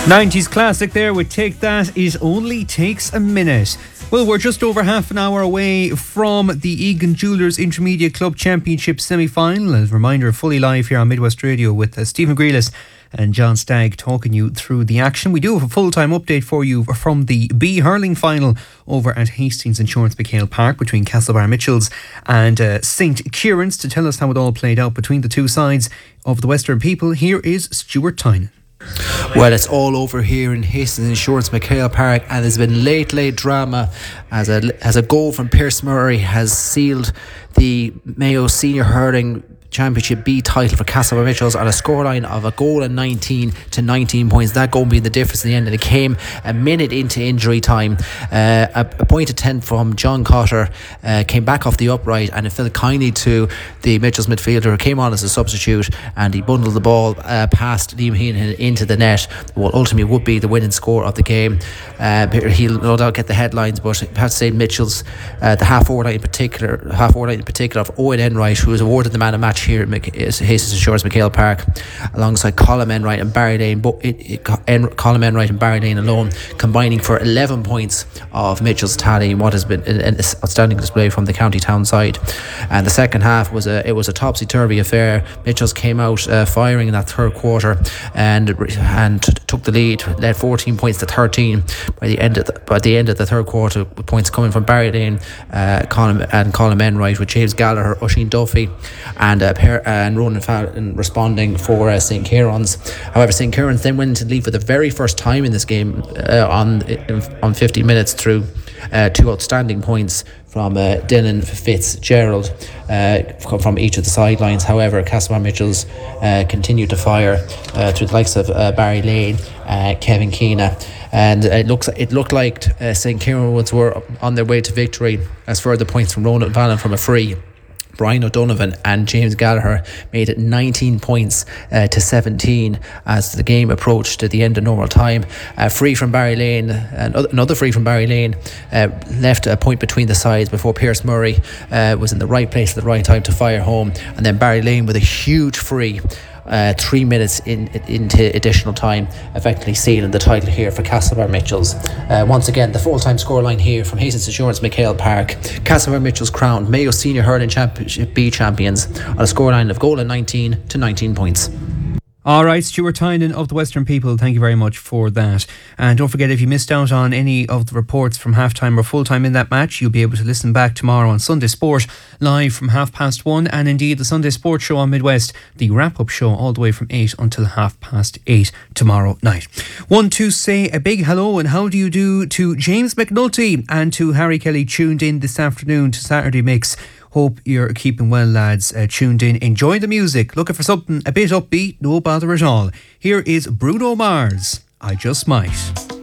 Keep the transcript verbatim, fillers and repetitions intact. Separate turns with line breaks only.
nineties classic there with Take That, It Only Takes a Minute. Well, we're just over half an hour away from the Egan Jewellers Intermediate Club Championship semi-final. As a reminder, fully live here on Midwest Radio with uh, Stephen Grealis and John Stagg talking you through the action. We do have a full-time update for you from the B hurling final over at Hastings Insurance McHale Park between Castlebar Mitchells and uh, Saint Kieran's. To tell us how it all played out between the two sides of the Western people, here is Stuart Tynan.
Well, it's all over here in Hastings Insurance McHale Park, and there's been late, late drama as a as a goal from Pierce Murray has sealed the Mayo Senior Hurling Championship B title for Castlebar Mitchells on a scoreline of a goal and nineteen to nineteen points. That goal being the difference in the end, and it came a minute into injury time. Uh, a, a point of ten from John Cotter uh, came back off the upright, and it fell kindly to the Mitchells midfielder who came on as a substitute, and he bundled the ball uh, past Liam Heenan into the net. What ultimately would be the winning score of the game. Uh, he'll no doubt get the headlines, but I have to say Mitchells, uh, the half forward line in particular, half forward line in particular of Owen Enright, who was awarded the man of match here at Hastings Insurance McHale Park, alongside Colin Enright and Barry Lane. But it, it, en, Colin Enright and Barry Lane alone combining for eleven points of Mitchell's tally in what has been an, an outstanding display from the county town side. And the second half was a it was a topsy turvy affair. Mitchell's came out uh, firing in that third quarter and and t- took the lead, led fourteen points to thirteen by the end of the, by the end of the third quarter, with points coming from Barry Lane, uh, Colin and Colin Enright, with James Gallagher, Oisin Duffy, and uh, Per, and Ronan Fallon responding for uh, Saint Kieran's. However, Saint Kieran's then went into lead for the very first time in this game uh, on on fifty minutes through uh, two outstanding points from uh, Dylan Fitzgerald uh, from each of the sidelines. However, Castlebar Mitchells uh, continued to fire uh, through the likes of uh, Barry Lane, uh, Kevin Keena, and it looks it looked like uh, Saint Kieran's were on their way to victory as further points from Ronan Fallon from a free. Brian O'Donovan and James Gallagher made it nineteen points uh, to seventeen as the game approached to the end of normal time. Uh, free from Barry Lane, uh, another free from Barry Lane uh, left a point between the sides before Pierce Murray uh, was in the right place at the right time to fire home, and then Barry Lane with a huge free Uh, three minutes in, into additional time, effectively sealing the title here for Castlebar Mitchells. Uh, once again, the full-time scoreline here from Hastings Insurance McHale Park. Castlebar Mitchells crowned Mayo Senior Hurling Championship B champions on a scoreline of goal and nineteen to nineteen points.
All right, Stuart Tynan of the Western People, thank you very much for that. And don't forget, if you missed out on any of the reports from halftime or full-time in that match, you'll be able to listen back tomorrow on Sunday Sport, live from half past one, and indeed the Sunday Sport show on Midwest, the wrap-up show all the way from eight until half past eight tomorrow night. Want to say a big hello and how do you do to James McNulty and to Harry Kelly, tuned in this afternoon to Saturday Mix. Hope you're keeping well, lads. Uh, tuned in. Enjoy the music. Looking for something a bit upbeat? No bother at all. Here is Bruno Mars, I Just Might.